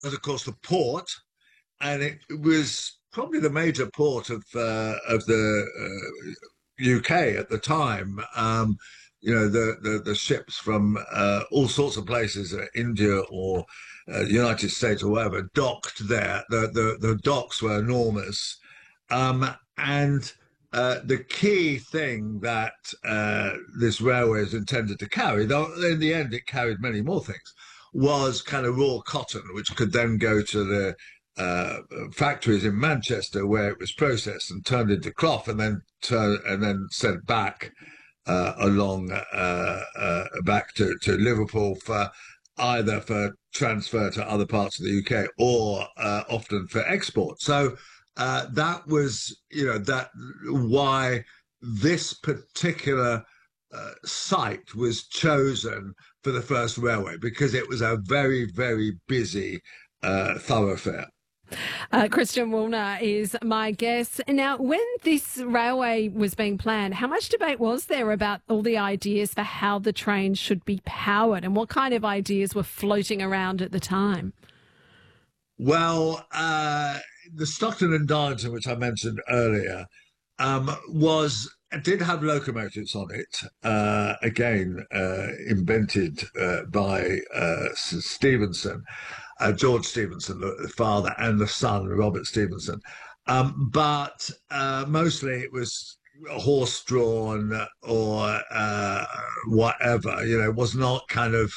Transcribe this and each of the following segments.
was, of course, the port, and it was probably the major port of the UK at the time. The ships from all sorts of places, India or United States or wherever, docked there. The docks were enormous, and the key thing that this railway is intended to carry, though in the end it carried many more things, was kind of raw cotton, which could then go to the factories in Manchester where it was processed and turned into cloth, and then sent back along back to Liverpool for either for transfer to other parts of the UK or often for export. So that was, that why this particular site was chosen for the first railway, because it was a very, very busy thoroughfare. Christian Woolner is my guest. Now, when this railway was being planned, how much debate was there about all the ideas for how the train should be powered, and what kind of ideas were floating around at the time? Well, the Stockton and Darlington, which I mentioned earlier, was did have locomotives on it. Again, invented by Stephenson. George Stephenson, the father, and the son, Robert Stephenson. But mostly it was horse-drawn or whatever. It was not kind of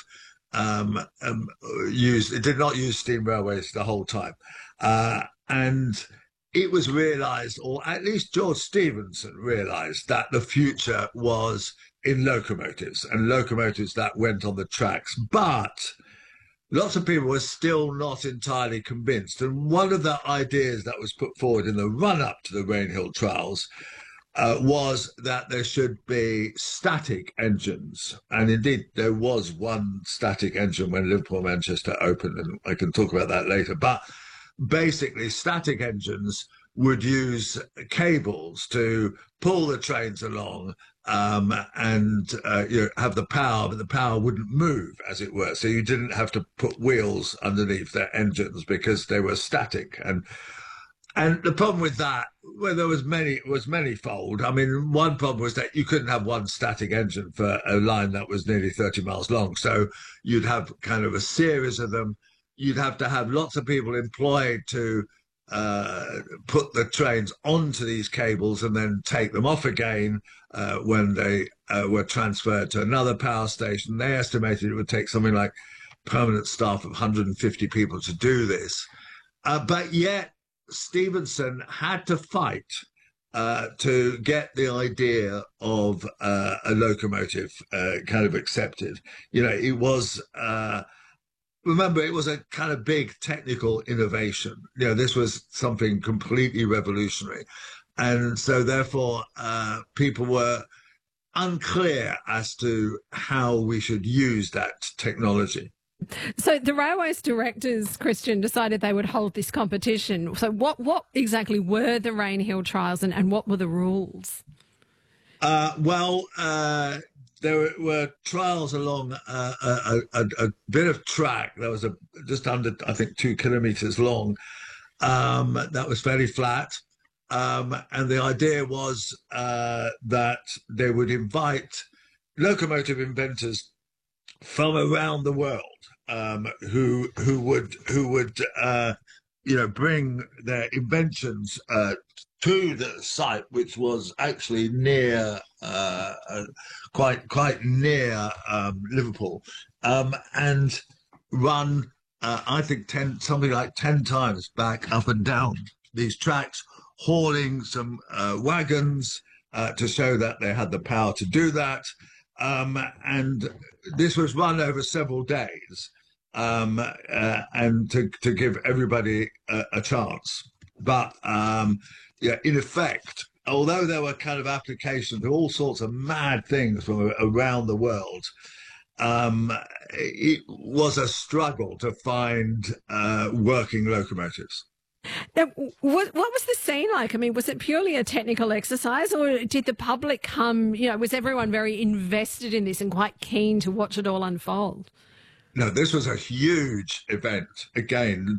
used. It did not use steam railways the whole time. And it was realised, or at least George Stephenson realised, that the future was in locomotives, and locomotives that went on the tracks. But lots of people were still not entirely convinced. And one of the ideas that was put forward in the run-up to the Rainhill trials was that there should be static engines. And indeed, there was one static engine when Liverpool-Manchester opened, and I can talk about that later. But basically, static engines would use cables to pull the trains along and have the power, but the power wouldn't move, as it were. So you didn't have to put wheels underneath their engines because they were static. And the problem with that, well, there was manyfold. I mean, one problem was that you couldn't have one static engine for a line that was nearly 30 miles long. So you'd have kind of a series of them. You'd have to have lots of people employed to put the trains onto these cables and then take them off again when they were transferred to another power station. They estimated it would take something like permanent staff of 150 people to do this. But yet Stephenson had to fight to get the idea of a locomotive kind of accepted. It was... remember, it was a kind of big technical innovation. This was something completely revolutionary. And so therefore, people were unclear as to how we should use that technology. So the Railways directors, Christian, decided they would hold this competition. So what exactly were the Rainhill trials, and what were the rules? There were trials along a bit of track that was just under, I think, 2 kilometres long. That was fairly flat. And the idea was that they would invite locomotive inventors from around the world who would bring their inventions to the site, which was actually near, quite near Liverpool, and run, I think, something like 10 times back up and down these tracks, hauling some wagons to show that they had the power to do that. And this was run over several days, and to give everybody a chance. But in effect, although there were kind of applications to all sorts of mad things from around the world, it was a struggle to find working locomotives. Now, what was the scene like? I mean, was it purely a technical exercise, or did the public come, was everyone very invested in this and quite keen to watch it all unfold? No, this was a huge event. Again,